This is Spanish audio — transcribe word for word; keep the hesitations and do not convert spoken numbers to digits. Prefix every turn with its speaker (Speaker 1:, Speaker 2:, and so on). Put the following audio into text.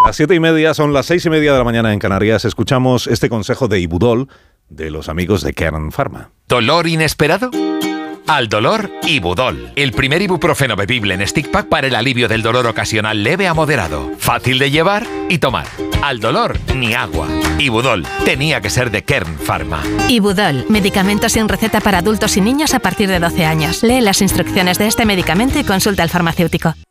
Speaker 1: Las siete y media, son las seis y media de la mañana en Canarias. Escuchamos este consejo de Ibudol de los amigos de Kern Pharma.
Speaker 2: ¿Dolor inesperado? Al dolor, Ibudol. El primer ibuprofeno bebible en stick pack para el alivio del dolor ocasional leve a moderado. Fácil de llevar y tomar. Al dolor, ni agua. Ibudol. Tenía que ser de Kern Pharma.
Speaker 3: Ibudol. Medicamento sin receta para adultos y niños a partir de doce años. Lee las instrucciones de este medicamento y consulta al farmacéutico.